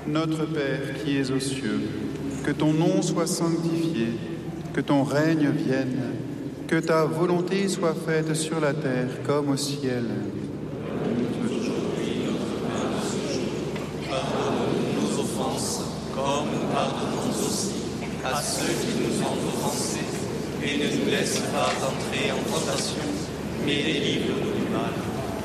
Notre Père qui es aux cieux, que ton nom soit sanctifié, que ton règne vienne, que ta volonté soit faite sur la terre comme au ciel. Pardonne-nous nos offenses, comme nous pardonnons aussi à ceux qui nous ont offensés, et ne nous laisse pas entrer en tentation, mais délivre-nous du mal.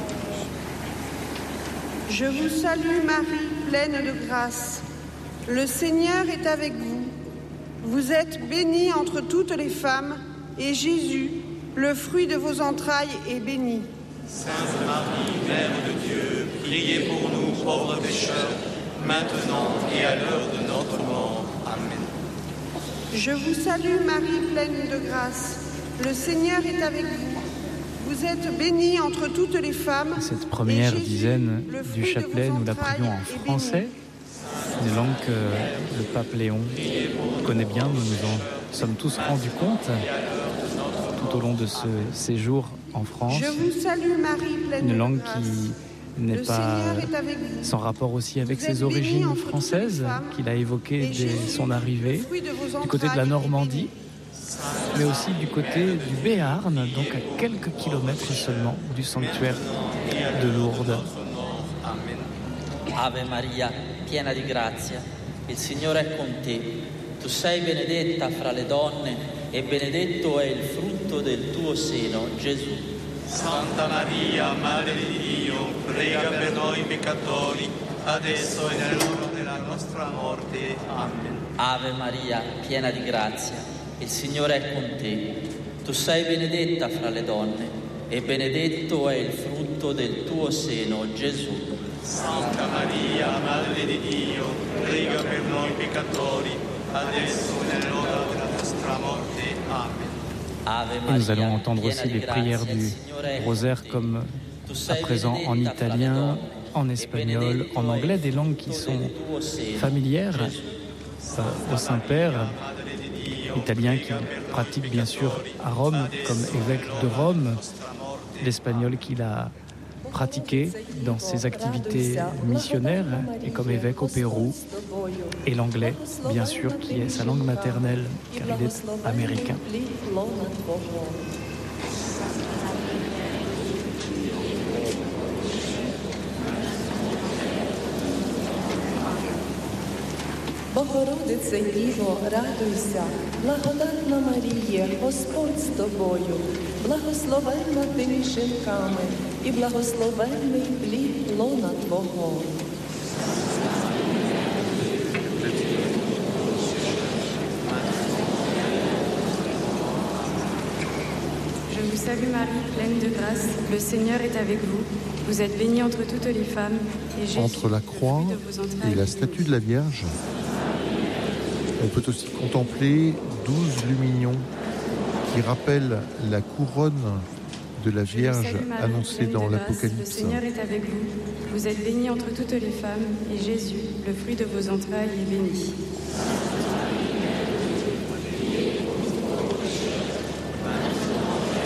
Je vous salue Marie, pleine de grâce. Le Seigneur est avec vous. Vous êtes bénie entre toutes les femmes, et Jésus, le fruit de vos entrailles, est béni. Sainte Marie, Mère de Dieu, priez pour nous pauvres pécheurs, maintenant et à l'heure de notre mort. Amen. Je vous salue Marie, pleine de grâce. Le Seigneur est avec vous. Vous êtes bénie entre toutes les femmes. Cette première Jésus, dizaine le du fruit de chapelet, vos nous la entrailles, prions en est français, une langue que le pape Léon connaît bien. Nous nous en sommes tous rendus compte tout au long de ce séjour en France. Je vous salue Marie, pleine Une langue de grâce. qui n'est Le pas Seigneur est avec vous. sans rapport aussi avec Vous ses êtes origines bénie entre toutes françaises les femmes, qu'il a évoquées et dès Jésus, son arrivée, le fruit de vos du côté de la entrailles, est Normandie, mais aussi du côté du Béarn, donc à quelques kilomètres seulement du sanctuaire de Lourdes. Ave Maria, piena di grazia, il Signore è con te. Tu sei benedetta fra le donne e benedetto è il frutto del tuo seno, Gesù. Santa Maria, Madre di Dio, prega per noi peccatori, adesso e nell'ora della nostra morte. Amen. Ave Maria, piena di grazia, il Signore è con te. Tu sei benedetta fra le donne e benedetto è il frutto del tuo seno, Gesù. Santa Maria, Madre di Dio, prega per noi peccatori, adesso e nell'ora della nostra morte. Amen. Ave Et Maria, nous allons entendre piena aussi di les grazia, prières il du Signore è con rosaire te. comme Tu à sei présent en benedetta fra le italien, donne en e espagnol, benedetto en è anglais, il des langues qui frutto sont del tuo seno, familières Gesù. au Saint-Père, italien qui pratique bien sûr à Rome comme évêque de Rome, l'espagnol qu'il a pratiqué dans ses activités missionnaires et comme évêque au Pérou, et l'anglais bien sûr qui est sa langue maternelle car il est américain. Богородице Діво, радуйся, благодатна Марія, Господь з тобою, благословенна ти між жінками, і благословенний плід лона Твого. Je vous salue Marie, pleine de grâce, le Seigneur est avec vous. Vous êtes bénie entre toutes les femmes, et Jésus, Entre la croix le fruit de vos entrailles, et la statue de la Vierge, on peut aussi contempler 12 lumignons qui rappellent la couronne de la Je vous Vierge salue Marie, annoncée pleine de dans grâce, l'Apocalypse. Le Seigneur est avec vous. Vous êtes bénie entre toutes les femmes, et Jésus, le fruit de vos entrailles, est béni.